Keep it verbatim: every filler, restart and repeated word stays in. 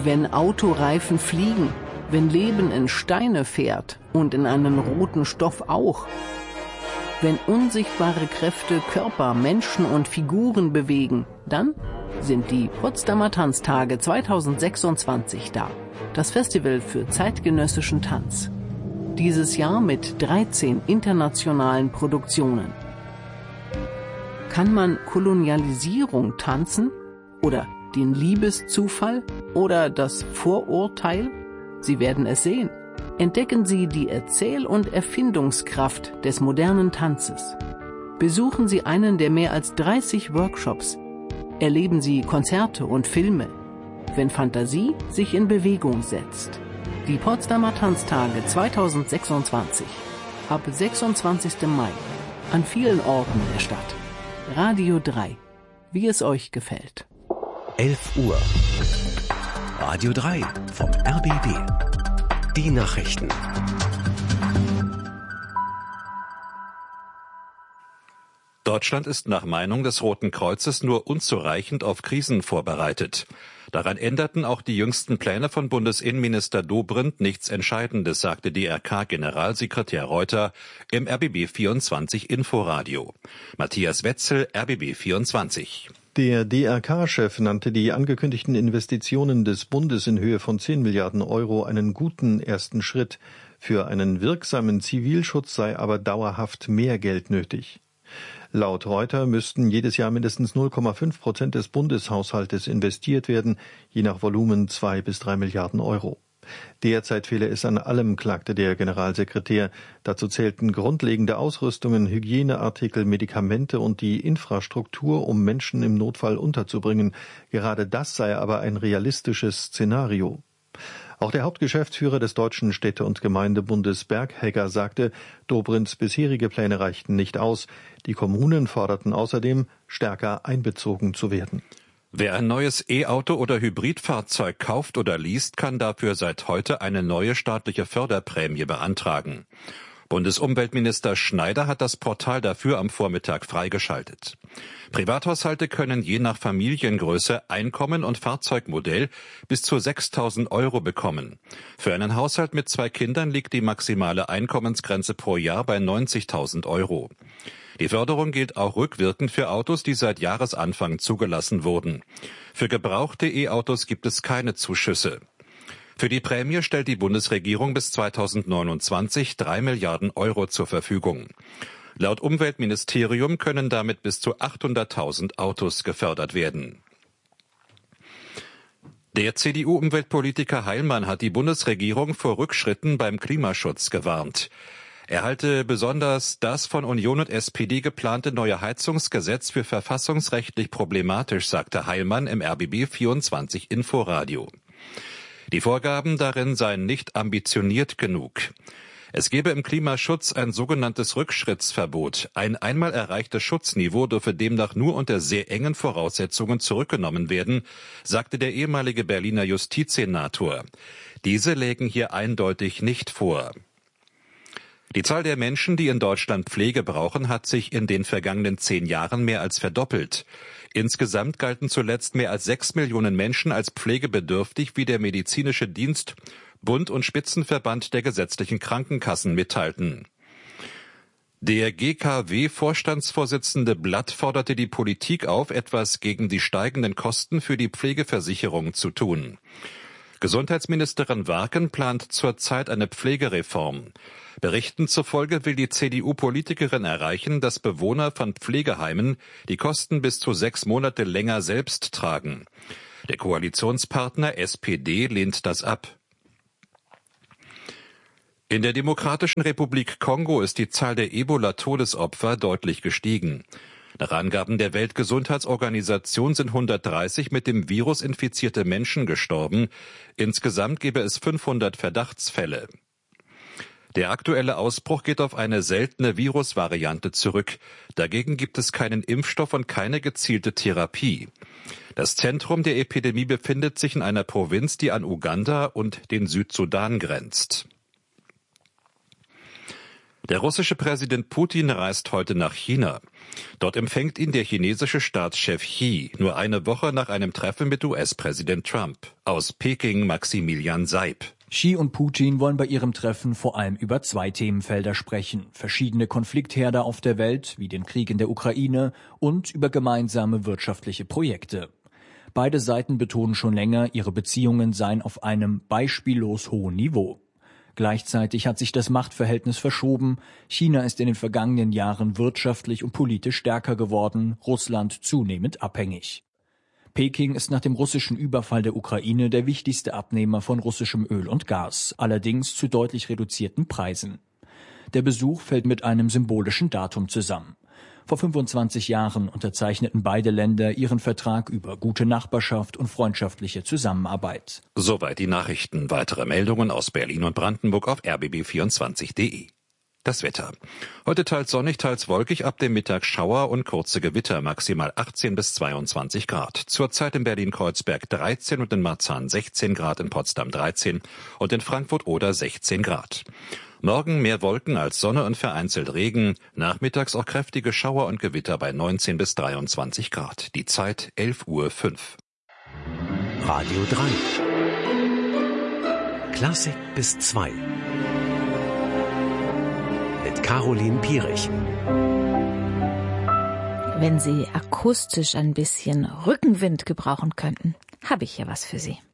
Wenn Autoreifen fliegen, wenn Leben in Steine fährt und in einen roten Stoff auch. Wenn unsichtbare Kräfte Körper, Menschen und Figuren bewegen, dann sind die Potsdamer Tanztage zweitausendsechsundzwanzig da. Das Festival für zeitgenössischen Tanz. Dieses Jahr mit dreizehn internationalen Produktionen. Kann man Kolonialisierung tanzen? Oder den Liebeszufall? Oder das Vorurteil? Sie werden es sehen. Entdecken Sie die Erzähl- und Erfindungskraft des modernen Tanzes. Besuchen Sie einen der mehr als dreißig Workshops. Erleben Sie Konzerte und Filme. Wenn Fantasie sich in Bewegung setzt. Die Potsdamer Tanztage zweitausendsechsundzwanzig. Ab sechsundzwanzigsten Mai. An vielen Orten der Stadt. Radio drei. Wie es euch gefällt. elf Uhr. Radio drei vom R B B. Die Nachrichten. Deutschland ist nach Meinung des Roten Kreuzes nur unzureichend auf Krisen vorbereitet. Daran änderten auch die jüngsten Pläne von Bundesinnenminister Dobrindt nichts Entscheidendes, sagte D R K-Generalsekretär Reuter im R B B vierundzwanzig Inforadio. Matthias Wetzel, R B B vierundzwanzig. Der D R K-Chef nannte die angekündigten Investitionen des Bundes in Höhe von zehn Milliarden Euro einen guten ersten Schritt. Für einen wirksamen Zivilschutz sei aber dauerhaft mehr Geld nötig. Laut Reuter müssten jedes Jahr mindestens null Komma fünf Prozent des Bundeshaushaltes investiert werden, je nach Volumen zwei bis drei Milliarden Euro. Derzeit fehle es an allem, klagte der Generalsekretär. Dazu zählten grundlegende Ausrüstungen, Hygieneartikel, Medikamente und die Infrastruktur, um Menschen im Notfall unterzubringen. Gerade das sei aber ein realistisches Szenario. Auch der Hauptgeschäftsführer des Deutschen Städte- und Gemeindebundes Berghegger sagte, Dobrindts bisherige Pläne reichten nicht aus. Die Kommunen forderten außerdem, stärker einbezogen zu werden. Wer ein neues E-Auto oder Hybridfahrzeug kauft oder least, kann dafür seit heute eine neue staatliche Förderprämie beantragen. Bundesumweltminister Schneider hat das Portal dafür am Vormittag freigeschaltet. Privathaushalte können je nach Familiengröße, Einkommen und Fahrzeugmodell bis zu sechstausend Euro bekommen. Für einen Haushalt mit zwei Kindern liegt die maximale Einkommensgrenze pro Jahr bei neunzigtausend Euro. Die Förderung gilt auch rückwirkend für Autos, die seit Jahresanfang zugelassen wurden. Für gebrauchte E-Autos gibt es keine Zuschüsse. Für die Prämie stellt die Bundesregierung bis zweitausendneunundzwanzig drei Milliarden Euro zur Verfügung. Laut Umweltministerium können damit bis zu achthunderttausend Autos gefördert werden. Der C D U-Umweltpolitiker Heilmann hat die Bundesregierung vor Rückschritten beim Klimaschutz gewarnt. Er halte besonders das von Union und S P D geplante neue Heizungsgesetz für verfassungsrechtlich problematisch, sagte Heilmann im R B B vierundzwanzig Inforadio. Die Vorgaben darin seien nicht ambitioniert genug. Es gebe im Klimaschutz ein sogenanntes Rückschrittsverbot. Ein einmal erreichtes Schutzniveau dürfe demnach nur unter sehr engen Voraussetzungen zurückgenommen werden, sagte der ehemalige Berliner Justizsenator. Diese lägen hier eindeutig nicht vor. Die Zahl der Menschen, die in Deutschland Pflege brauchen, hat sich in den vergangenen zehn Jahren mehr als verdoppelt. Insgesamt galten zuletzt mehr als sechs Millionen Menschen als pflegebedürftig, wie der Medizinische Dienst, Bund und Spitzenverband der gesetzlichen Krankenkassen mitteilten. Der G K W-Vorstandsvorsitzende Blatt forderte die Politik auf, etwas gegen die steigenden Kosten für die Pflegeversicherung zu tun. Gesundheitsministerin Warken plant zurzeit eine Pflegereform. Berichten zufolge will die C D U-Politikerin erreichen, dass Bewohner von Pflegeheimen die Kosten bis zu sechs Monate länger selbst tragen. Der Koalitionspartner S P D lehnt das ab. In der Demokratischen Republik Kongo ist die Zahl der Ebola-Todesopfer deutlich gestiegen. Nach Angaben der Weltgesundheitsorganisation sind hundertdreißig mit dem Virus infizierte Menschen gestorben. Insgesamt gäbe es fünfhundert Verdachtsfälle. Der aktuelle Ausbruch geht auf eine seltene Virusvariante zurück. Dagegen gibt es keinen Impfstoff und keine gezielte Therapie. Das Zentrum der Epidemie befindet sich in einer Provinz, die an Uganda und den Südsudan grenzt. Der russische Präsident Putin reist heute nach China. Dort empfängt ihn der chinesische Staatschef Xi, nur eine Woche nach einem Treffen mit U S-Präsident Trump. Aus Peking Maximilian Seib. Xi und Putin wollen bei ihrem Treffen vor allem über zwei Themenfelder sprechen. Verschiedene Konfliktherde auf der Welt, wie den Krieg in der Ukraine, und über gemeinsame wirtschaftliche Projekte. Beide Seiten betonen schon länger, ihre Beziehungen seien auf einem beispiellos hohen Niveau. Gleichzeitig hat sich das Machtverhältnis verschoben. China ist in den vergangenen Jahren wirtschaftlich und politisch stärker geworden, Russland zunehmend abhängig. Peking ist nach dem russischen Überfall der Ukraine der wichtigste Abnehmer von russischem Öl und Gas, allerdings zu deutlich reduzierten Preisen. Der Besuch fällt mit einem symbolischen Datum zusammen. Vor fünfundzwanzig Jahren unterzeichneten beide Länder ihren Vertrag über gute Nachbarschaft und freundschaftliche Zusammenarbeit. Soweit die Nachrichten. Weitere Meldungen aus Berlin und Brandenburg auf r b b vierundzwanzig punkt d e. Das Wetter. Heute teils sonnig, teils wolkig, ab dem Mittag Schauer und kurze Gewitter, maximal achtzehn bis zweiundzwanzig Grad. Zurzeit in Berlin-Kreuzberg dreizehn und in Marzahn sechzehn Grad, in Potsdam dreizehn und in Frankfurt-Oder sechzehn Grad. Morgen mehr Wolken als Sonne und vereinzelt Regen, nachmittags auch kräftige Schauer und Gewitter bei neunzehn bis dreiundzwanzig Grad. Die Zeit elf Uhr fünf. Radio drei. Klassik bis zwei. Mit Caroline Pierich. Wenn Sie akustisch ein bisschen Rückenwind gebrauchen könnten, habe ich hier was für Sie.